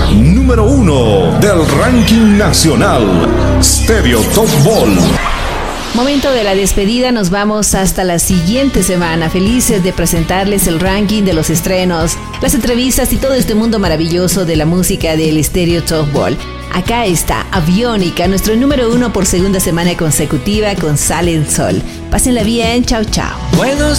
número 1 del ranking nacional, Stereo Top Ball. Momento de la despedida, nos vamos hasta la siguiente semana. Felices de presentarles el ranking de los estrenos, las entrevistas y todo este mundo maravilloso de la música del Stereo Top Ball. Acá está Aviónica, nuestro número 1 por segunda semana consecutiva con Sale el Sol. Pásenla bien, chao chao. Buenos